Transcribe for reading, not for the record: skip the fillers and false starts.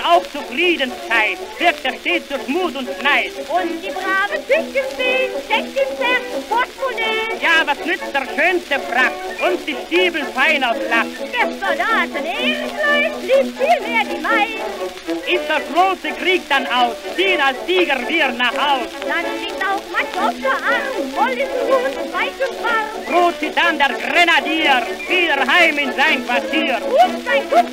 auch Zufriedenheit, wirkt er stets durch Mut und Fleiß. Und die brave Küchenfee steckt im Portemonnaie. Ja, was nützt der schönste Frack und die Stiefel fein aus Lack? Der Soldaten Ehrenkleid liebt viel mehr die Maid. Ist der große Krieg dann aus, ziehen als Sieger wir nach Haus. Dann liegt auch Matschowscher Arm, voll ist gut, weich und warm. Ruht sich dann der Grenadier wieder heim in sein Quartier. Und sein Kuck